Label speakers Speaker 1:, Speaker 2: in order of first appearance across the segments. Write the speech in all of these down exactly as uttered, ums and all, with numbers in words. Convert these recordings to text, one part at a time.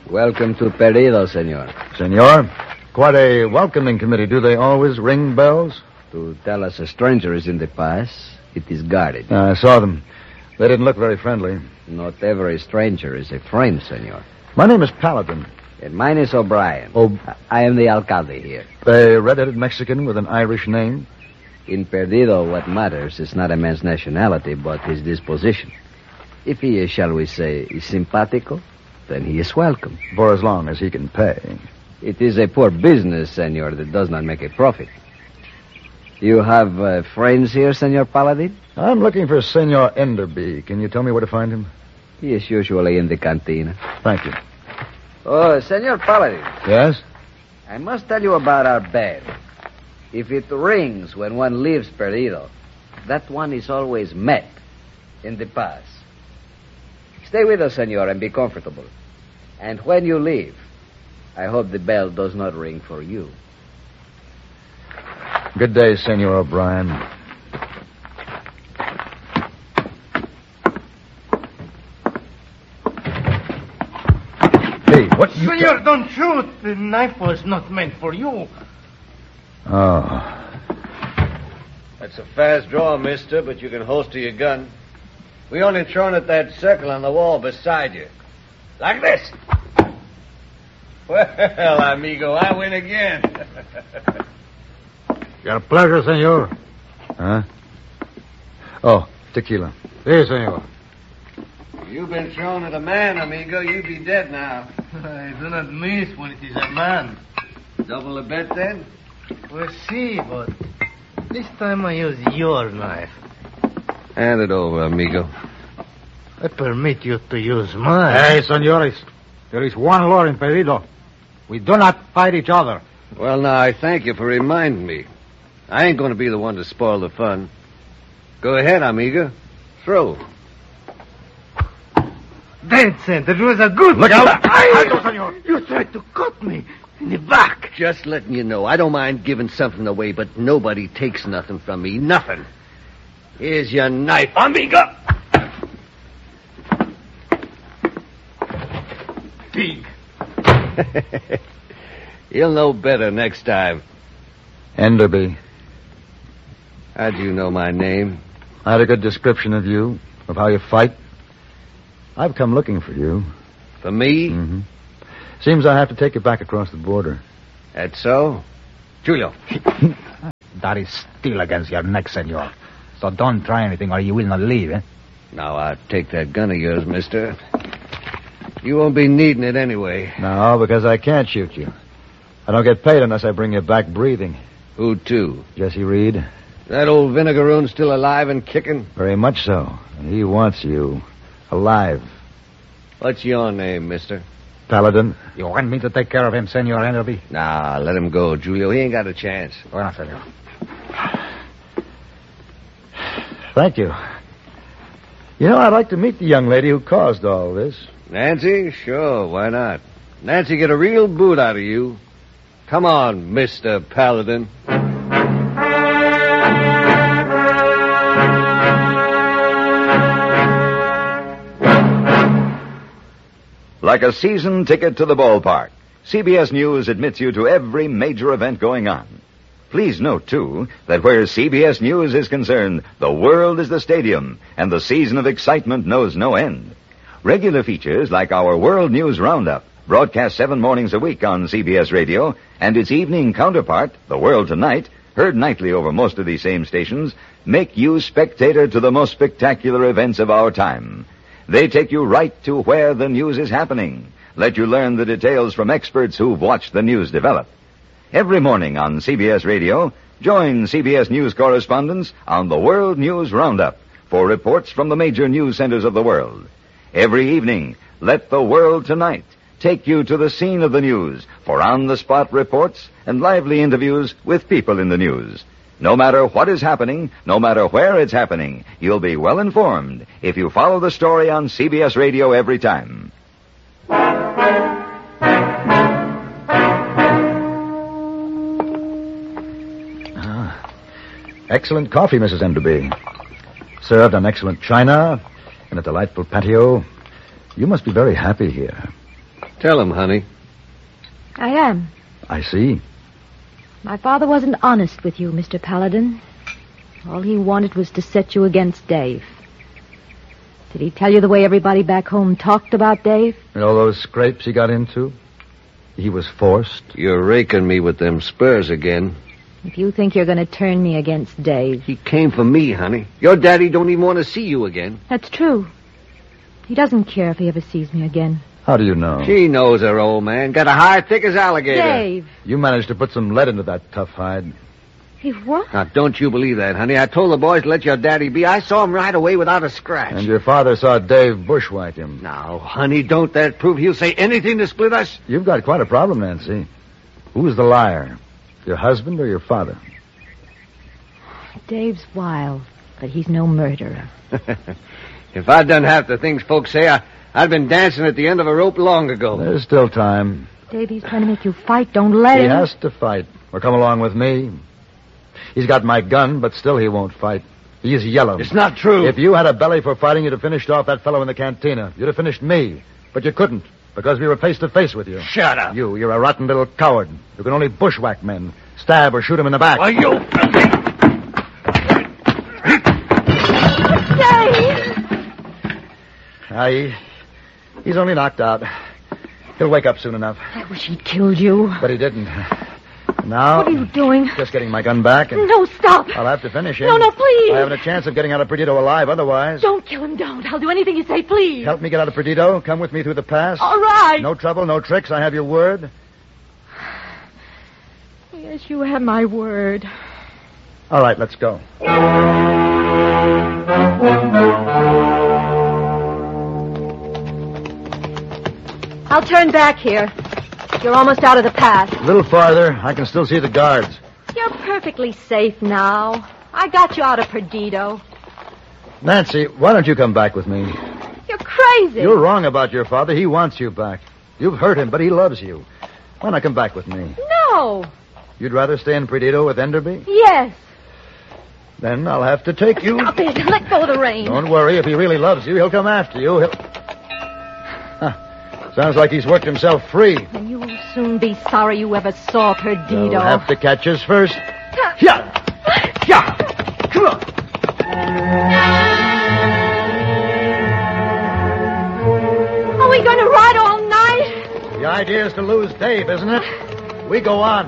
Speaker 1: Welcome to Perdido, senor.
Speaker 2: Senor, quite a welcoming committee. Do they always ring bells?
Speaker 1: To tell us a stranger is in the pass, it is guarded.
Speaker 2: Uh, I saw them. They didn't look very friendly.
Speaker 1: Not every stranger is a friend, senor.
Speaker 2: My name is Paladin.
Speaker 1: And mine is O'Brien.
Speaker 2: Oh.
Speaker 1: I am the alcalde here.
Speaker 2: A red-headed Mexican with an Irish name?
Speaker 1: In Perdido, what matters is not a man's nationality, but his disposition. If he is, shall we say, simpatico, then he is welcome.
Speaker 2: For as long as he can pay.
Speaker 1: It is a poor business, senor, that does not make a profit. You have uh, friends here, Senor Paladin?
Speaker 2: I'm looking for Senor Enderby. Can you tell me where to find him?
Speaker 1: He is usually in the cantina.
Speaker 2: Thank you.
Speaker 1: Oh, Senor Paladin.
Speaker 2: Yes?
Speaker 1: I must tell you about our bell. If it rings when one leaves Perdido, that one is always met in the pass. Stay with us, senor, and be comfortable. And when you leave, I hope the bell does not ring for you.
Speaker 2: Good day, Senor O'Brien. Hey, what you...
Speaker 3: Senor, don't shoot. The knife was not meant for you.
Speaker 2: Oh.
Speaker 4: That's a fast draw, mister, but you can holster your gun. We only thrown at that circle on the wall beside you. Like this. Well, amigo, I win again.
Speaker 5: Your pleasure, senor.
Speaker 2: Huh? Oh, tequila.
Speaker 5: Si, senor.
Speaker 4: You've been thrown at a man, amigo. You be dead now.
Speaker 3: I do not miss when it is a man.
Speaker 4: Double the bet, then?
Speaker 3: We'll see, but this time I use your knife.
Speaker 4: Hand it over, amigo.
Speaker 3: I permit you to use mine.
Speaker 5: Hey, senores. There is one law in Perdido. We do not fight each other.
Speaker 4: Well, now, I thank you for reminding me. I ain't going to be the one to spoil the fun. Go ahead, amigo. Throw.
Speaker 3: Vincent, it was a good...
Speaker 5: Look out!
Speaker 3: I,
Speaker 5: Alto, senor.
Speaker 3: You tried to cut me in the back.
Speaker 4: Just letting you know, I don't mind giving something away, but nobody takes nothing from me. Nothing. Here's your knife, amigo.
Speaker 3: Pig.
Speaker 4: You'll know better next time.
Speaker 2: Enderby.
Speaker 4: How'd you know my name?
Speaker 2: I had a good description of you, of how you fight. I've come looking for you.
Speaker 4: For me?
Speaker 2: Mm-hmm. Seems I have to take you back across the border.
Speaker 4: That's so? Julio.
Speaker 5: That is still against your neck, senor. So don't try anything or you will not leave, eh?
Speaker 4: Now, I'll take that gun of yours, mister. You won't be needing it anyway.
Speaker 2: No, because I can't shoot you. I don't get paid unless I bring you back breathing.
Speaker 4: Who to?
Speaker 2: Jesse Reed.
Speaker 4: That old vinegaroon still alive and kicking?
Speaker 2: Very much so. And he wants you alive.
Speaker 4: What's your name, mister?
Speaker 2: Paladin.
Speaker 5: You want me to take care of him, Senor Enderby?
Speaker 4: Nah, let him go, Julio. He ain't got a chance.
Speaker 5: Bueno, senor.
Speaker 2: Thank you. You know, I'd like to meet the young lady who caused all this.
Speaker 4: Nancy? Sure, why not? Nancy get a real boot out of you. Come on, Mister Paladin.
Speaker 6: Like a season ticket to the ballpark, C B S News admits you to every major event going on. Please note, too, that where C B S News is concerned, the world is the stadium, and the season of excitement knows no end. Regular features like our World News Roundup, broadcast seven mornings a week on C B S Radio, and its evening counterpart, The World Tonight, heard nightly over most of these same stations, make you spectator to the most spectacular events of our time. They take you right to where the news is happening, let you learn the details from experts who've watched the news develop. Every morning on C B S Radio, join C B S News correspondents on the World News Roundup for reports from the major news centers of the world. Every evening, let The World Tonight take you to the scene of the news for on-the-spot reports and lively interviews with people in the news. No matter what is happening, no matter where it's happening, you'll be well informed if you follow the story on C B S Radio every time.
Speaker 2: Ah, excellent coffee, Missus Enderby. Served on excellent china in a delightful patio. You must be very happy here.
Speaker 4: Tell him, honey.
Speaker 7: I am.
Speaker 2: I see.
Speaker 7: My father wasn't honest with you, Mister Paladin. All he wanted was to set you against Dave. Did he tell you the way everybody back home talked about Dave?
Speaker 2: And all those scrapes he got into? He was forced.
Speaker 4: You're raking me with them spurs again.
Speaker 7: If you think you're going to turn me against Dave...
Speaker 4: He came for me, honey. Your daddy don't even want to see you again.
Speaker 7: That's true. He doesn't care if he ever sees me again.
Speaker 2: How do you know?
Speaker 4: She knows her, old man. Got a hide thick as alligator.
Speaker 7: Dave!
Speaker 2: You managed to put some lead into that tough hide.
Speaker 7: He what?
Speaker 4: Now, don't you believe that, honey. I told the boys to let your daddy be. I saw him right away without a scratch.
Speaker 2: And your father saw Dave bushwhack him.
Speaker 4: Now, honey, don't that prove he'll say anything to split us?
Speaker 2: You've got quite a problem, Nancy. Who's the liar? Your husband or your father?
Speaker 7: Dave's wild, but he's no murderer.
Speaker 4: If I'd done half the things folks say, I, I'd been dancing at the end of a rope long ago.
Speaker 2: There's still time.
Speaker 7: Dave, he's trying to make you fight. Don't let
Speaker 2: He
Speaker 7: him.
Speaker 2: has to fight, or come along with me. He's got my gun, but still he won't fight. He's yellow.
Speaker 4: It's not true.
Speaker 2: If you had a belly for fighting, you'd have finished off that fellow in the cantina. You'd have finished me. But you couldn't, because we were face to face with you.
Speaker 4: Shut up.
Speaker 2: You, you're a rotten little coward. You can only bushwhack men. Stab or shoot them in the back.
Speaker 4: Why, you...
Speaker 7: Dave!
Speaker 2: Ah, he, he's only knocked out. He'll wake up soon enough.
Speaker 7: I wish he'd killed you.
Speaker 2: But he didn't. Now...
Speaker 7: What are you doing?
Speaker 2: Just getting my gun back, and
Speaker 7: No, stop.
Speaker 2: I'll have to finish him.
Speaker 7: No, no, please.
Speaker 2: I haven't a chance of getting out of Perdido alive otherwise.
Speaker 7: Don't kill him, don't. I'll do anything you say, please.
Speaker 2: Help me get out of Perdido. Come with me through the pass.
Speaker 7: All right.
Speaker 2: No trouble, no tricks. I have your word.
Speaker 7: Yes, you have my word.
Speaker 2: All right, let's go.
Speaker 7: I'll turn back here. You're almost out of the pass.
Speaker 2: A little farther. I can still see the guards.
Speaker 7: You're perfectly safe now. I got you out of Perdido.
Speaker 2: Nancy, why don't you come back with me?
Speaker 7: You're crazy.
Speaker 2: You're wrong about your father. He wants you back. You've hurt him, but he loves you. Why not come back with me?
Speaker 7: No.
Speaker 2: You'd rather stay in Perdido with Enderby?
Speaker 7: Yes.
Speaker 2: Then I'll have to take you.
Speaker 7: Stop it. Let go of the reins.
Speaker 2: Don't worry. If he really loves you, he'll come after you. He'll... Huh. Sounds like he's worked himself free.
Speaker 7: And you'll soon be sorry you ever saw Perdido.
Speaker 2: You'll have to catch us first. Yeah. Yeah. Come on.
Speaker 7: Are we going to ride all night?
Speaker 2: The idea is to lose Dave, isn't it? We go on.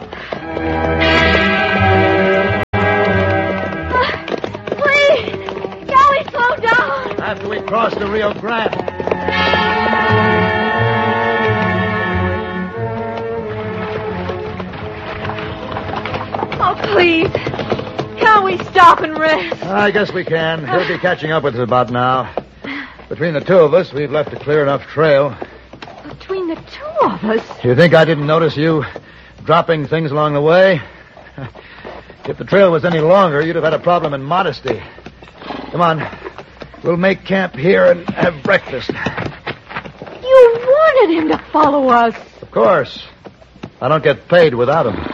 Speaker 7: Please, can we slow down?
Speaker 2: After we cross the Rio Grande.
Speaker 7: Oh, please. Can't we stop and rest?
Speaker 2: I guess we can. He'll be catching up with us about now. Between the two of us, we've left a clear enough trail.
Speaker 7: Between the two of us?
Speaker 2: You think I didn't notice you dropping things along the way? If the trail was any longer, you'd have had a problem in modesty. Come on. We'll make camp here and have breakfast.
Speaker 7: You wanted him to follow us.
Speaker 2: Of course. I don't get paid without him.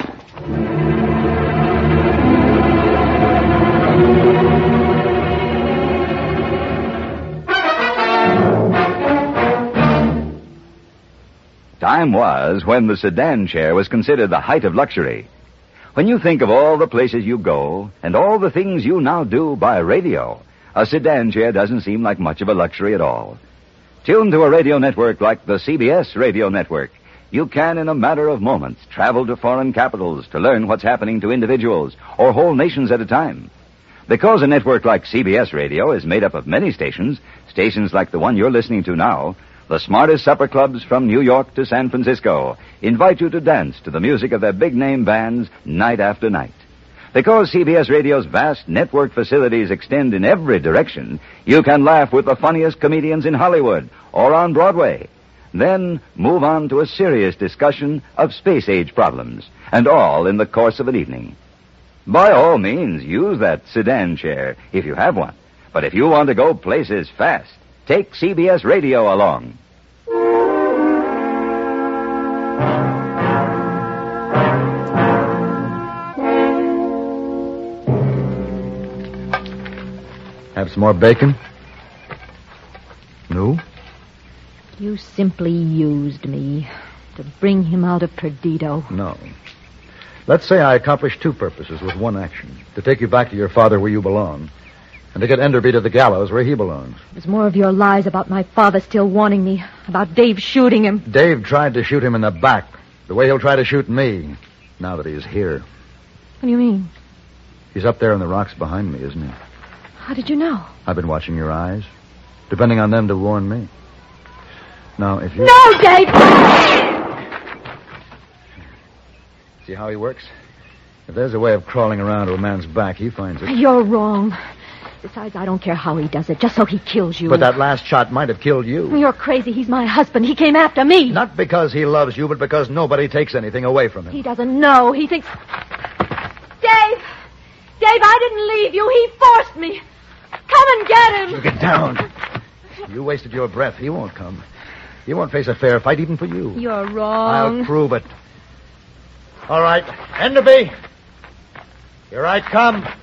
Speaker 6: Time was when the sedan chair was considered the height of luxury. When you think of all the places you go and all the things you now do by radio, a sedan chair doesn't seem like much of a luxury at all. Tuned to a radio network like the C B S radio network, you can, in a matter of moments, travel to foreign capitals to learn what's happening to individuals or whole nations at a time. Because a network like C B S radio is made up of many stations, stations like the one you're listening to now, the smartest supper clubs from New York to San Francisco invite you to dance to the music of their big-name bands night after night. Because C B S Radio's vast network facilities extend in every direction, you can laugh with the funniest comedians in Hollywood or on Broadway. Then move on to a serious discussion of space-age problems, and all in the course of an evening. By all means, use that sedan chair if you have one. But if you want to go places fast, take C B S Radio along.
Speaker 2: Have some more bacon? No?
Speaker 7: You simply used me to bring him out of Perdido.
Speaker 2: No. Let's say I accomplished two purposes with one action. To take you back to your father where you belong, and to get Enderby to the gallows where he belongs.
Speaker 7: It was more of your lies about my father still wanting me, about Dave shooting him.
Speaker 2: Dave tried to shoot him in the back, the way he'll try to shoot me, now that he's here.
Speaker 7: What do you mean?
Speaker 2: He's up there in the rocks behind me, isn't he?
Speaker 7: How did you know?
Speaker 2: I've been watching your eyes, depending on them to warn me. Now, if you...
Speaker 7: No, Dave!
Speaker 2: See how he works? If there's a way of crawling around to a man's back, he finds it.
Speaker 7: You're wrong. Besides, I don't care how he does it, just so he kills you.
Speaker 2: But that last shot might have killed you.
Speaker 7: You're crazy. He's my husband. He came after me.
Speaker 2: Not because he loves you, but because nobody takes anything away from him.
Speaker 7: He doesn't know. He thinks... Dave! Dave, I didn't leave you. He forced me. Come and get him.
Speaker 2: You get down. You wasted your breath. He won't come. He won't face a fair fight even for you.
Speaker 7: You're wrong.
Speaker 2: I'll prove it. All right. Enderby. Here I come.